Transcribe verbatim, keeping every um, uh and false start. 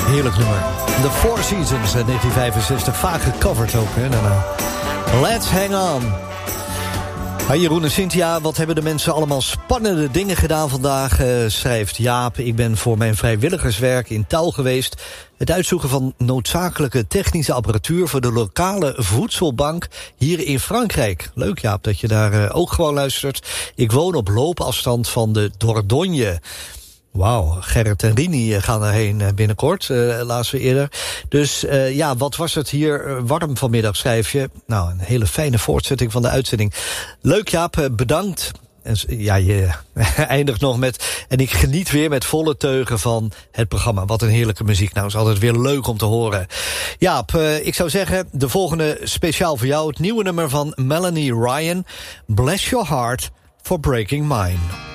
Heerlijk nummer. The Four Seasons uit negentien vijfenzestig. Vaak gecoverd ook, hè, daarna. Let's hang on. Hi Jeroen en Cynthia, wat hebben de mensen allemaal spannende dingen gedaan vandaag? Uh, schrijft Jaap, ik ben voor mijn vrijwilligerswerk in Tuil geweest. Het uitzoeken van noodzakelijke technische apparatuur voor de lokale voedselbank hier in Frankrijk. Leuk Jaap, dat je daar uh, ook gewoon luistert. Ik woon op loopafstand van de Dordogne. Wauw, Gerrit en Rini gaan erheen binnenkort, uh, laatst we eerder. Dus uh, ja, wat was het hier warm vanmiddag, schrijf je. Nou, een hele fijne voortzetting van de uitzending. Leuk Jaap, bedankt. En ja, je eindigt nog met... En ik geniet weer met volle teugen van het programma. Wat een heerlijke muziek. Nou, is altijd weer leuk om te horen. Jaap, uh, ik zou zeggen, de volgende speciaal voor jou. Het nieuwe nummer van Melanie Ryan. Bless Your Heart for Breaking Mine.